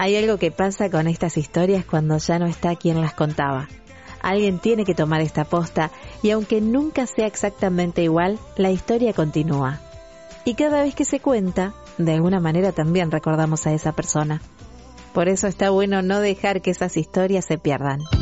Hay algo que pasa con estas historias cuando ya no está quien las contaba. Alguien tiene que tomar esta posta y aunque nunca sea exactamente igual, la historia continúa. Y cada vez que se cuenta, de alguna manera también recordamos a esa persona. Por eso está bueno no dejar que esas historias se pierdan.